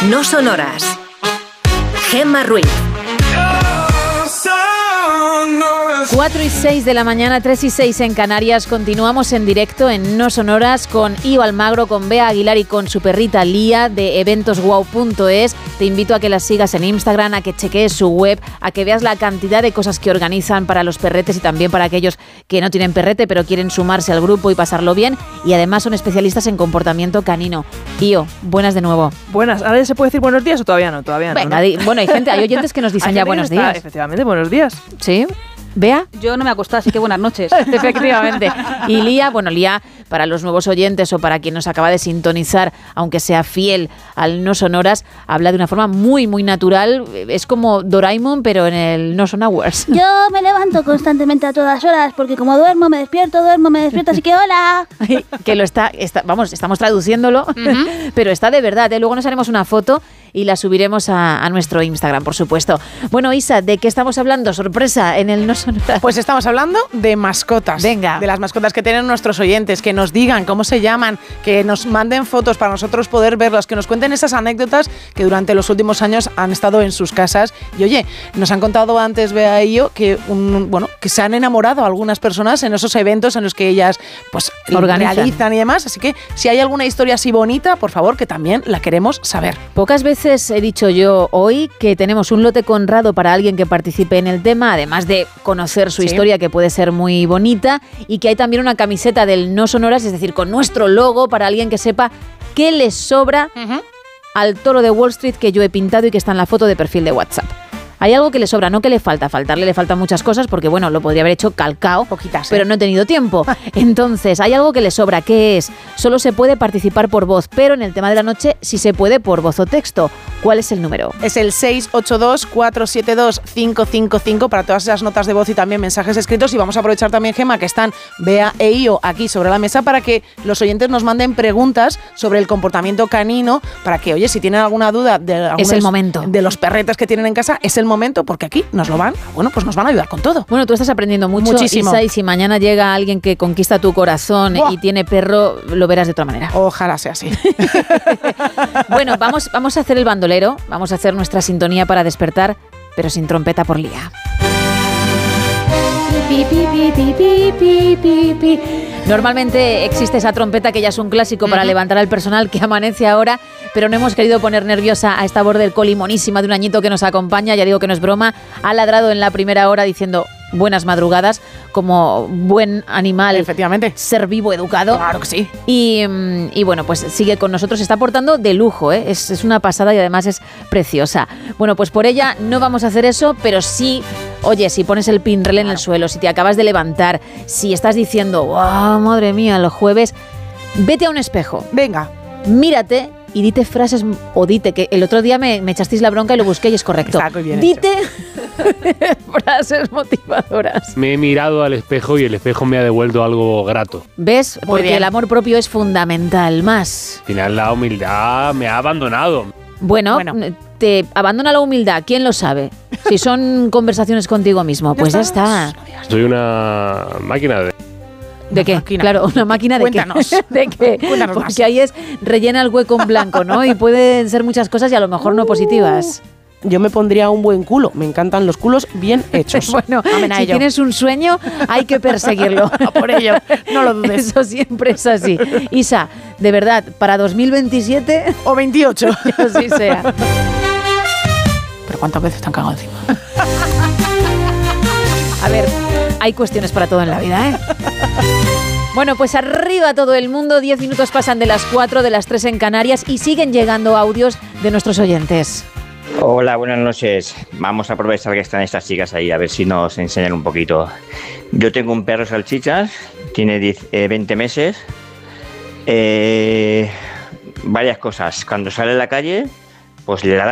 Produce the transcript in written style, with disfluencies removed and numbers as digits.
No Sonoras. Gemma Ruiz. 4:06 de la mañana, 3:06 en Canarias. Continuamos en directo en No Sonoras con Ío Almagro, con Bea Aguilar y con su perrita Lía de eventosguau.es. Te invito a que las sigas en Instagram, a que chequees su web, a que veas la cantidad de cosas que organizan para los perretes y también para aquellos que no tienen perrete pero quieren sumarse al grupo y pasarlo bien. Y además son especialistas en comportamiento canino. Ío, buenas de nuevo. Buenas. ¿Ahora se puede decir buenos días o todavía no? Todavía no. Venga, ¿no? bueno, hay oyentes que nos dicen ya buenos días. Efectivamente, buenos días. ¿Sí? ¿Bea? Yo no me he acostado, así que buenas noches. Efectivamente. Y Lía, Lía, para los nuevos oyentes o para quien nos acaba de sintonizar, aunque sea fiel al No Sonoras, habla de una forma muy, muy natural. Es como Doraemon, pero en el No Son Hours. Yo me levanto constantemente a todas horas, porque como duermo, me despierto, así que hola. Que lo estamos traduciéndolo, pero está de verdad, ¿eh? Luego nos haremos una foto y la subiremos a nuestro Instagram, por supuesto. Bueno, Isa, ¿de qué estamos hablando? Sorpresa en el No Sonoras. Pues estamos hablando de mascotas. Venga. De las mascotas que tienen nuestros oyentes, que nos digan cómo se llaman, que nos manden fotos para nosotros poder verlas, que nos cuenten esas anécdotas que durante los últimos años han estado en sus casas. Y oye, nos han contado antes, Bea y yo, que se han enamorado algunas personas en esos eventos en los que ellas pues realizan y demás. Así que si hay alguna historia así bonita, por favor, que también la queremos saber. Pocas veces he dicho yo hoy que tenemos un lote conrado para alguien que participe en el tema, además de conocer su historia, que puede ser muy bonita, y que hay también una camiseta del No Sonoras, es decir, con nuestro logo, para alguien que sepa qué le sobra al toro de Wall Street que yo he pintado y que está en la foto de perfil de WhatsApp. Hay algo que le sobra, no que le falta. Faltarle le faltan muchas cosas porque, lo podría haber hecho calcao, poquitas, pero no he tenido tiempo. Entonces, hay algo que le sobra. ¿Qué es? Solo se puede participar por voz, pero en el tema de la noche sí se puede por voz o texto. ¿Cuál es el número? Es el 682-472-555 para todas esas notas de voz y también mensajes escritos. Y vamos a aprovechar también, Gemma, que están Bea e Ío aquí sobre la mesa para que los oyentes nos manden preguntas sobre el comportamiento canino, para que, oye, si tienen alguna duda es el momento. De los perretes que tienen en casa, es el momento, porque aquí nos van a ayudar con todo. Bueno, tú estás aprendiendo muchísimo, Isa, y si mañana llega alguien que conquista tu corazón y tiene perro, lo verás de otra manera. Ojalá sea así. Bueno, vamos a hacer el bandolero, vamos a hacer nuestra sintonía para despertar, pero sin trompeta por Lía. Normalmente existe esa trompeta que ya es un clásico para levantar al personal que amanece ahora, pero no hemos querido poner nerviosa a esta border collie monísima de un añito que nos acompaña, ya digo que no es broma, ha ladrado en la primera hora diciendo buenas madrugadas, como buen animal, efectivamente, ser vivo, educado. Claro que sí. Y bueno, pues sigue con nosotros, se está portando de lujo, ¿eh? Es una pasada y además es preciosa. Bueno, pues por ella no vamos a hacer eso, pero sí, oye, si pones el pinrel en el suelo, si te acabas de levantar, si estás diciendo, wow, madre mía, el jueves, vete a un espejo. Venga. Mírate y dite frases, o dite, que el otro día me echasteis la bronca y lo busqué y es correcto. Exacto, bien dite frases motivadoras. Me he mirado al espejo y el espejo me ha devuelto algo grato. ¿Ves? Porque el amor propio es fundamental. Más. Al final la humildad me ha abandonado. Bueno, te abandona la humildad, ¿quién lo sabe? Si son conversaciones contigo mismo, pues ya está. Soy una máquina de... ¿De qué? Máquina. Claro, una máquina de Cuéntanos. qué. ¿De qué? Cuéntanos porque más. ahí es rellena el hueco en blanco, ¿no? Y pueden ser muchas cosas y a lo mejor no positivas. Yo me pondría un buen culo. Me encantan los culos bien hechos. Bueno, Amén a si ello. tienes un sueño, hay que perseguirlo. Por ello, no lo dudes. Eso siempre es así. Isa, de verdad, para 2027... O 28. Que así sea. Pero ¿cuántas veces te han cagado encima? A ver, hay cuestiones para todo en la vida, ¿eh? Bueno, pues arriba todo el mundo, 10 minutos pasan de las 4, de las 3 en Canarias y siguen llegando audios de nuestros oyentes. Hola, buenas noches. Vamos a aprovechar que están estas chicas ahí, a ver si nos enseñan un poquito. Yo tengo un perro salchichas, tiene 20 meses. Varias cosas. Cuando sale a la calle, pues le da